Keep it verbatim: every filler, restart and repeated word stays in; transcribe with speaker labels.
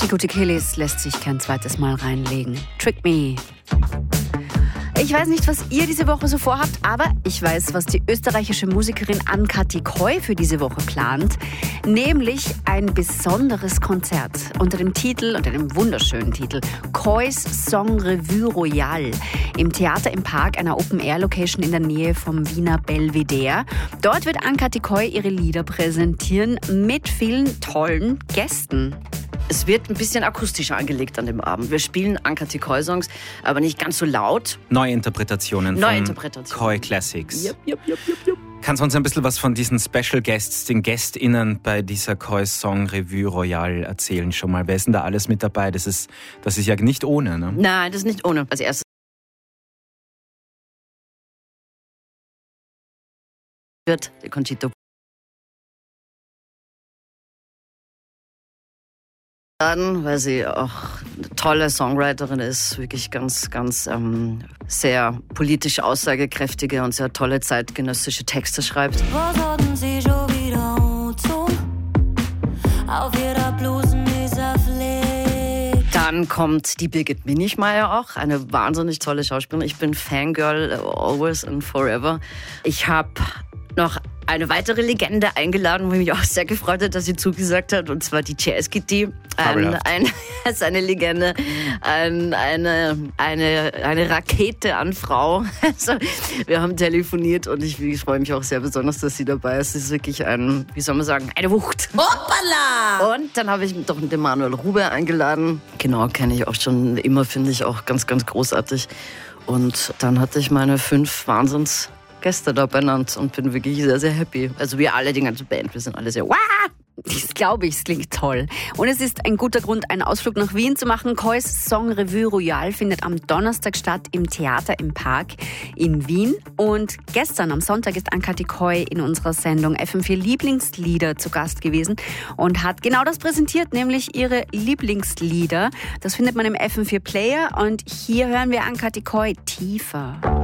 Speaker 1: Die gute Killis lässt sich kein zweites Mal reinlegen. Trick Me. Ich weiß nicht, was ihr diese Woche so vorhabt, aber ich weiß, was die österreichische Musikerin Ann-Kathi Koy für diese Woche plant. Nämlich ein besonderes Konzert unter dem Titel, unter dem wunderschönen Titel, Koys Song Revue Royale im Theater im Park, einer Open-Air-Location in der Nähe vom Wiener Belvedere. Dort wird Ann-Kathi Koy ihre Lieder präsentieren mit vielen tollen Gästen.
Speaker 2: Es wird ein bisschen akustischer angelegt an dem Abend. Wir spielen Ann-Kathi Koy-Songs, aber nicht ganz so laut.
Speaker 3: Neuinterpretationen
Speaker 2: Neuinterpretationen.
Speaker 3: von Koy Classics.
Speaker 2: Yep, yep, yep, yep, yep.
Speaker 3: Kannst du uns ein bisschen was von diesen Special Guests, den GästInnen bei dieser Koy Song Revue Royale erzählen schon mal? Wer ist denn da alles mit dabei? Das ist, das ist ja nicht ohne, ne?
Speaker 2: Nein, das ist nicht ohne. Als erstes wird die Conchita weil sie auch eine tolle Songwriterin ist, wirklich ganz, ganz ähm, sehr politisch aussagekräftige und sehr tolle zeitgenössische Texte schreibt.
Speaker 4: Was hatten Sie schon wieder angezogen? Auf ihrer Blusen dieser Pflege.
Speaker 2: Dann kommt die Birgit Minichmeier auch, eine wahnsinnig tolle Schauspielerin. Ich bin Fangirl always and forever. Ich habe noch eine weitere Legende eingeladen, wo ich mich auch sehr gefreut habe, dass sie zugesagt hat, und zwar die Jazz-Kitty. Ein, ein, ist eine Legende, ein, eine, eine, eine Rakete an Frau. Also, wir haben telefoniert und ich, ich freue mich auch sehr besonders, dass sie dabei ist. Es ist wirklich ein, wie soll man sagen, eine Wucht.
Speaker 4: Hoppala!
Speaker 2: Und dann habe ich doch den Manuel Rube eingeladen. Genau, kenne ich auch schon immer, finde ich auch ganz, ganz großartig. Und dann hatte ich meine fünf Wahnsinns Gäste da benannt und bin wirklich sehr, sehr happy. Also wir alle, die ganze Band, wir sind alle sehr wow!
Speaker 1: Das glaube ich, es klingt toll. Und es ist ein guter Grund, einen Ausflug nach Wien zu machen. Koys Song Revue Royale findet am Donnerstag statt im Theater im Park in Wien. Und gestern am Sonntag ist Ann-Kathi Koy in unserer Sendung F M vier Lieblingslieder zu Gast gewesen und hat genau das präsentiert, nämlich ihre Lieblingslieder. Das findet man im F M vier Player und hier hören wir Ann-Kathi Koy tiefer.